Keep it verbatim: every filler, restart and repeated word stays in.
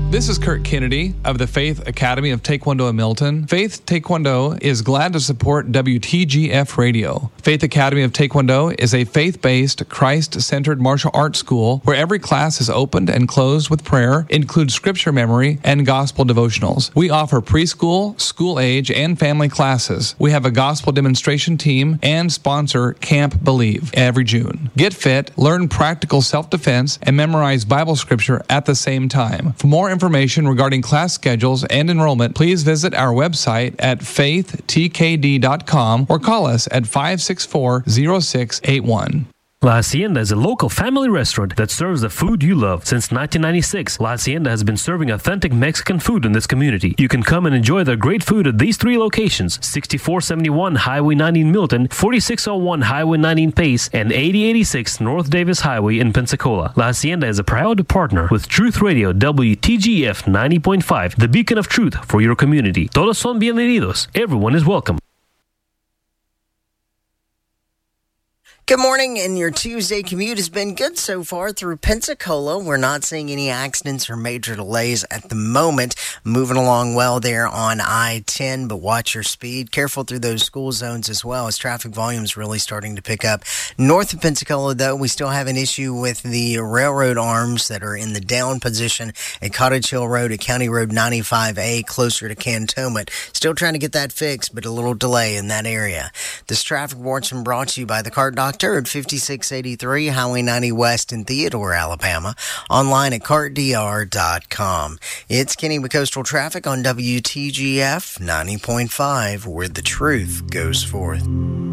This is Kurt Kennedy of the Faith Academy of Taekwondo in Milton. Faith Taekwondo is glad to support W T G F Radio. Faith Academy of Taekwondo is a faith-based, Christ-centered martial arts school where every class is opened and closed with prayer, includes scripture memory, and gospel devotionals. We offer preschool, school age, and family classes. We have a gospel demonstration team and sponsor Camp Believe every June. Get fit, learn practical self-defense, and memorize Bible scripture at the same time. For more information regarding class schedules and enrollment, please visit our website at faith t k d dot com or call us at five six four, zero six eight one. La Hacienda is a local family restaurant that serves the food you love. Since nineteen ninety-six, La Hacienda has been serving authentic Mexican food in this community. You can come and enjoy their great food at these three locations: sixty-four seventy-one Highway ninety in Milton, forty-six oh one Highway ninety in Pace, and eighty eighty-six North Davis Highway in Pensacola. La Hacienda is a proud partner with Truth Radio W T G F ninety point five, the beacon of truth for your community. Todos son bienvenidos. Everyone is welcome. Good morning, and your Tuesday commute has been good so far through Pensacola. We're not seeing any accidents or major delays at the moment. Moving along well there on I ten, but watch your speed. Careful through those school zones as well, as traffic volume is really starting to pick up. North of Pensacola, though, we still have an issue with the railroad arms that are in the down position at Cottage Hill Road at County Road ninety-five A, closer to Cantonment. Still trying to get that fixed, but a little delay in that area. This traffic watching brought to you by the Cart Doctor at fifty-six eighty-three Highway ninety West in Theodore, Alabama. Online at cart d r dot com. It's Kenny with Coastal Traffic on W T G F ninety point five, where the truth goes forth.